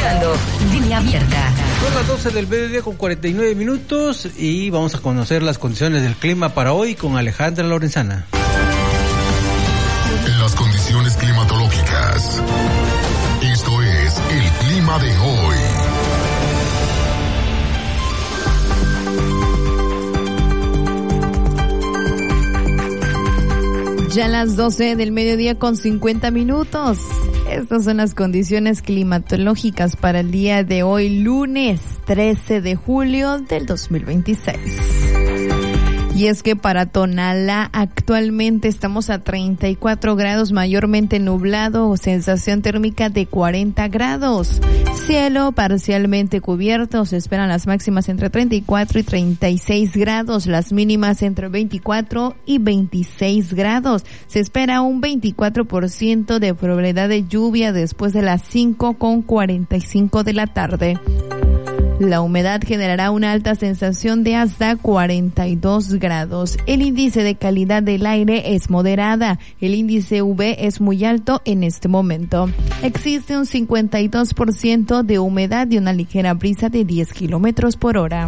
escuchando Línea Abierta. Son las 12 del mediodía con 49 minutos y vamos a conocer las condiciones del clima para hoy con Alejandra Lorenzana. Las condiciones climatológicas. Esto es el clima de hoy. Ya a las 12 del mediodía con 50 minutos. Estas son las condiciones climatológicas para el día de hoy, lunes 13 de julio del 2026. Y es que para Tonalá actualmente estamos a 34 grados, mayormente nublado, sensación térmica de 40 grados. Cielo parcialmente cubierto, se esperan las máximas entre 34 y 36 grados, las mínimas entre 24 y 26 grados. Se espera un 24% de probabilidad de lluvia después de las 5:45 de la tarde. La humedad generará una alta sensación de hasta 42 grados. El índice de calidad del aire es moderada. El índice UV es muy alto en este momento. Existe un 52% de humedad y una ligera brisa de 10 kilómetros por hora.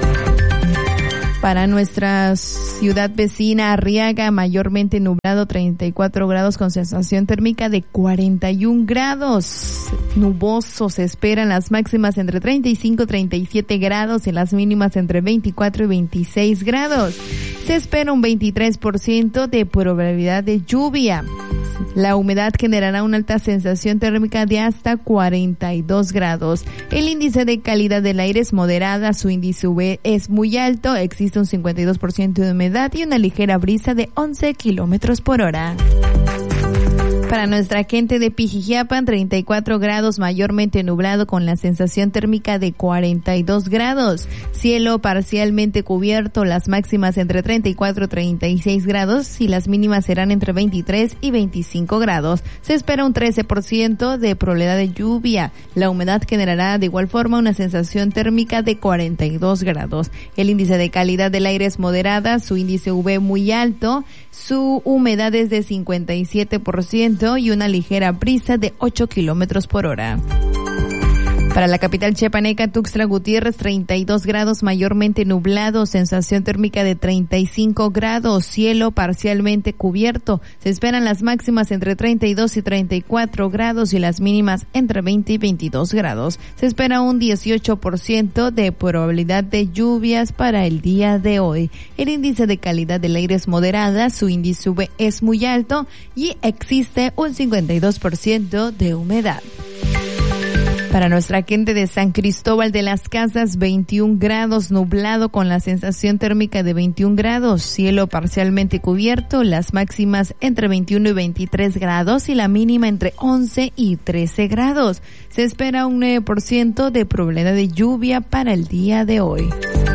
Para nuestra ciudad vecina, Arriaga, mayormente nublado, 34 grados con sensación térmica de 41 grados. Nuboso, se esperan las máximas entre 35 y 37 grados y las mínimas entre 24 y 26 grados. Se espera un 23% de probabilidad de lluvia. La humedad generará una alta sensación térmica de hasta 42 grados. El índice de calidad del aire es moderada, su índice UV es muy alto, existe un 52% de humedad y una ligera brisa de 11 kilómetros por hora. Para nuestra gente de Pijijiapan, 34 grados, mayormente nublado con la sensación térmica de 42 grados. Cielo parcialmente cubierto, las máximas entre 34 y 36 grados y las mínimas serán entre 23 y 25 grados. Se espera un 13% de probabilidad de lluvia. La humedad generará de igual forma una sensación térmica de 42 grados. El índice de calidad del aire es moderada, su índice UV muy alto, su humedad es de 57%. Y una ligera brisa de 8 kilómetros por hora. Para la capital chiapaneca, Tuxtla Gutiérrez, 32 grados, mayormente nublado, sensación térmica de 35 grados, cielo parcialmente cubierto. Se esperan las máximas entre 32 y 34 grados y las mínimas entre 20 y 22 grados. Se espera un 18% de probabilidad de lluvias para el día de hoy. El índice de calidad del aire es moderada, su índice UV es muy alto y existe un 52% de humedad. Para nuestra gente de San Cristóbal de las Casas, 21 grados, nublado con la sensación térmica de 21 grados, cielo parcialmente cubierto, las máximas entre 21 y 23 grados y la mínima entre 11 y 13 grados. Se espera un 9% de probabilidad de lluvia para el día de hoy.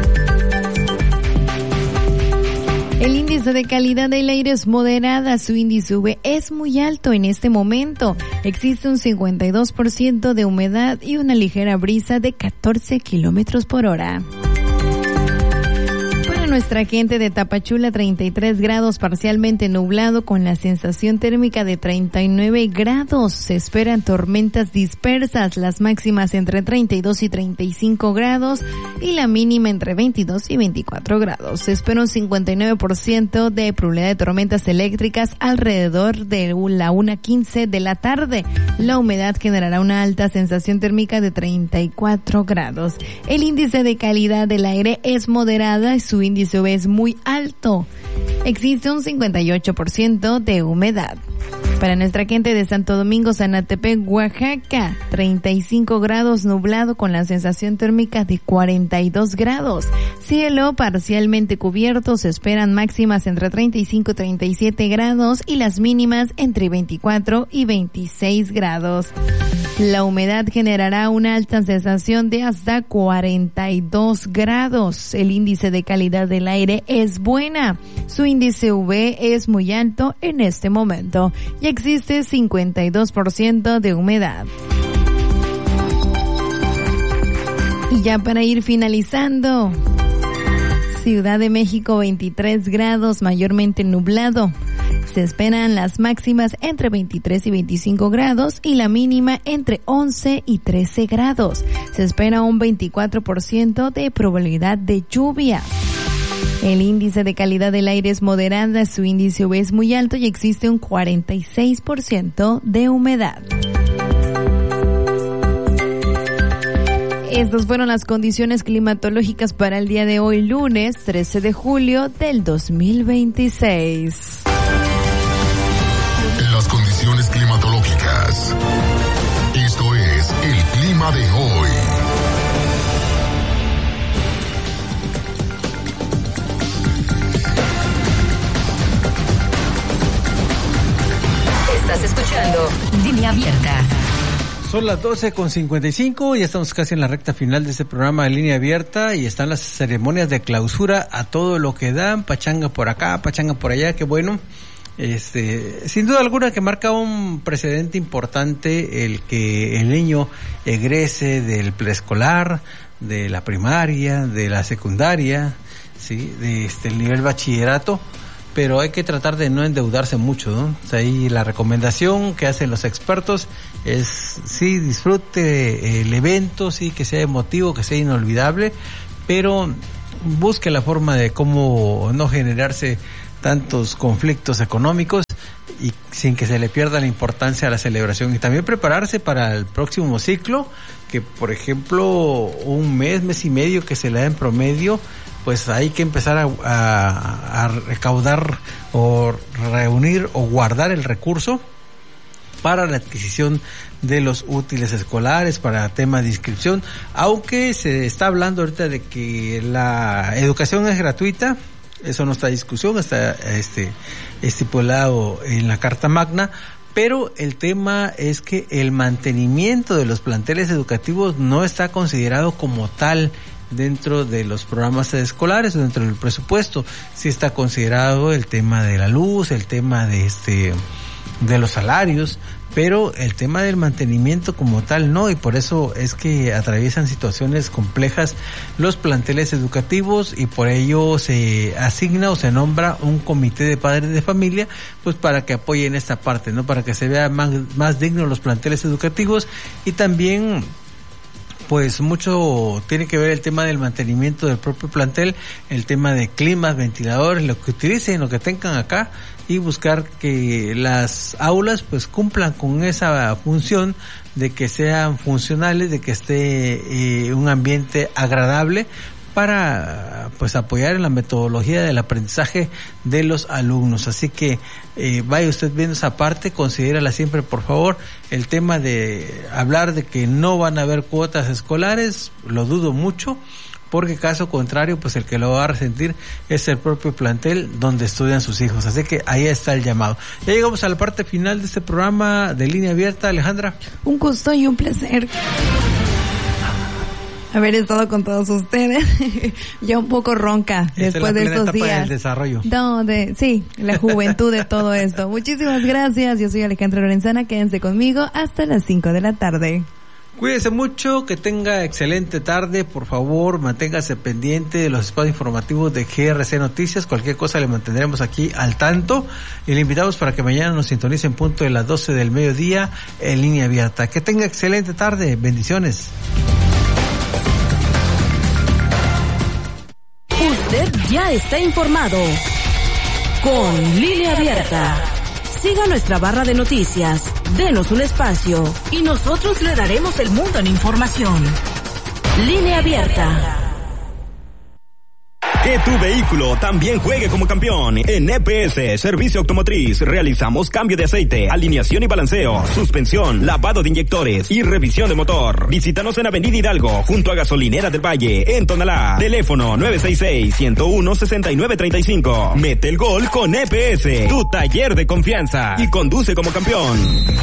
El índice de calidad del aire es moderada, su índice UV es muy alto en este momento. Existe un 52% de humedad y una ligera brisa de 14 kilómetros por hora. Nuestra gente de Tapachula, 33 grados, parcialmente nublado con la sensación térmica de 39 grados. Se esperan tormentas dispersas, las máximas entre 32 y 35 grados y la mínima entre 22 y 24 grados. Se espera un 59% de probabilidad de tormentas eléctricas alrededor de la 1:15 de la tarde. La humedad generará una alta sensación térmica de 34 grados. El índice de calidad del aire es moderada y su índice UV es muy alto. Existe un 58% de humedad. Para nuestra gente de Santo Domingo, Sanatepec, Oaxaca, 35 grados, nublado con la sensación térmica de 42 grados. Cielo parcialmente cubierto, se esperan máximas entre 35 y 37 grados y las mínimas entre 24 y 26 grados. La humedad generará una alta sensación de hasta 42 grados. El índice de calidad del aire es buena. Su índice UV es muy alto en este momento y existe 52% de humedad. Y ya para ir finalizando, Ciudad de México, 23 grados, mayormente nublado. Se esperan las máximas entre 23 y 25 grados y la mínima entre 11 y 13 grados. Se espera un 24% de probabilidad de lluvia. El índice de calidad del aire es moderada, su índice UV es muy alto y existe un 46% de humedad. Estas fueron las condiciones climatológicas para el día de hoy, lunes 13 de julio del 2026. En las condiciones climatológicas, esto es el clima de hoy. Estás escuchando Línea Abierta. Son las 12:55, ya estamos casi en la recta final de este programa de Línea Abierta y están las ceremonias de clausura a todo lo que dan, pachanga por acá, pachanga por allá, qué bueno. Sin duda alguna que marca un precedente importante el que el niño egrese del preescolar, de la primaria, de la secundaria, sí, de el nivel bachillerato. Pero hay que tratar de no endeudarse mucho, ¿no? O sea, ahí la recomendación que hacen los expertos es, sí, disfrute el evento, sí, que sea emotivo, que sea inolvidable, pero busque la forma de cómo no generarse tantos conflictos económicos y sin que se le pierda la importancia a la celebración. Y también prepararse para el próximo ciclo, que por ejemplo, un mes y medio que se le da en promedio, pues hay que empezar a recaudar o reunir o guardar el recurso para la adquisición de los útiles escolares, para el tema de inscripción, aunque se está hablando ahorita de que la educación es gratuita. Eso no está en discusión, está estipulado en la Carta Magna, pero el tema es que el mantenimiento de los planteles educativos no está considerado como tal dentro de los programas escolares, dentro del presupuesto. Sí está considerado el tema de la luz, el tema de los salarios, pero el tema del mantenimiento como tal no, y por eso es que atraviesan situaciones complejas los planteles educativos, y por ello se asigna o se nombra un comité de padres de familia, pues para que apoyen esta parte, ¿no? Para que se vea más dignos los planteles educativos. Y también pues mucho tiene que ver el tema del mantenimiento del propio plantel, el tema de climas, ventiladores, lo que utilicen, lo que tengan acá, y buscar que las aulas pues cumplan con esa función de que sean funcionales, de que esté un ambiente agradable para pues apoyar en la metodología del aprendizaje de los alumnos. Así que vaya usted viendo esa parte, considérala siempre, por favor. El tema de hablar de que no van a haber cuotas escolares, lo dudo mucho, porque caso contrario, pues el que lo va a resentir es el propio plantel donde estudian sus hijos. Así que ahí está el llamado. Ya llegamos a la parte final de este programa de Línea Abierta. Alejandra. Un gusto y un placer haber estado con todos ustedes. Ya un poco ronca después de estos días. Del desarrollo. No, sí, la juventud de todo esto. Muchísimas gracias. Yo soy Alejandra Lorenzana. Quédense conmigo hasta las 5 de la tarde. Cuídese mucho, que tenga excelente tarde. Por favor, manténgase pendiente de los espacios informativos de GRC Noticias. Cualquier cosa le mantendremos aquí al tanto. Y le invitamos para que mañana nos sintonicen punto de las 12 del mediodía en Línea Abierta. Que tenga excelente tarde. Bendiciones. Usted ya está informado con Línea Abierta. Siga nuestra barra de noticias, denos un espacio y nosotros le daremos el mundo en información. Línea Abierta. Que tu vehículo también juegue como campeón. En EPS, Servicio Automotriz, realizamos cambio de aceite, alineación y balanceo, suspensión, lavado de inyectores y revisión de motor. Visítanos en Avenida Hidalgo, junto a Gasolinera del Valle, en Tonalá. Teléfono 966-101-6935. Mete el gol con EPS, tu taller de confianza, y conduce como campeón.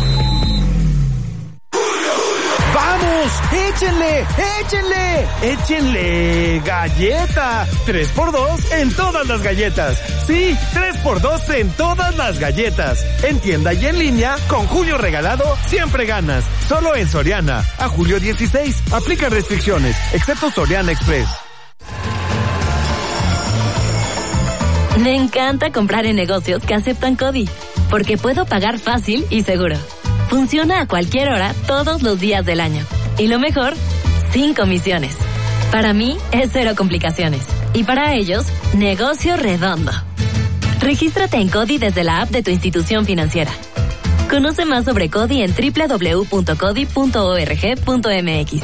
¡Vamos! ¡Échenle! ¡Échenle! ¡Échenle! ¡Galleta! 3x2 en todas las galletas. Sí, 3x2 en todas las galletas. En tienda y en línea, con Julio Regalado, siempre ganas. Solo en Soriana. A julio 16. Aplican restricciones, excepto Soriana Express. Me encanta comprar en negocios que aceptan CODI, porque puedo pagar fácil y seguro. Funciona a cualquier hora, todos los días del año. Y lo mejor, sin comisiones. Para mí, es cero complicaciones. Y para ellos, negocio redondo. Regístrate en CODI desde la app de tu institución financiera. Conoce más sobre CODI en www.codi.org.mx.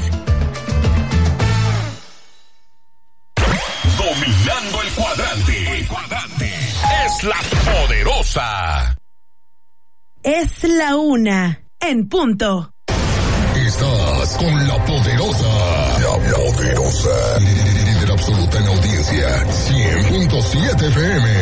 Dominando el cuadrante. Es la poderosa. Es la 1 en punto. Estás con la poderosa. La poderosa. Líder absoluta en audiencia. 100.7 FM.